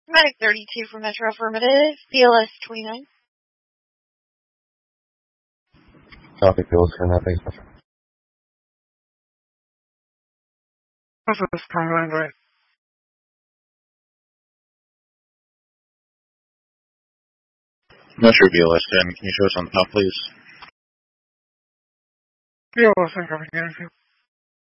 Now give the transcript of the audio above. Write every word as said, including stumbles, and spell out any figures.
Medic thirty-two for Metro Affirmative, B L S twenty-nine. Copy, B L S twenty-nine, thanks, Metro. This is twenty-nine, right? Metro B L S ten, can you show us on the top, please? B L S ten, copy,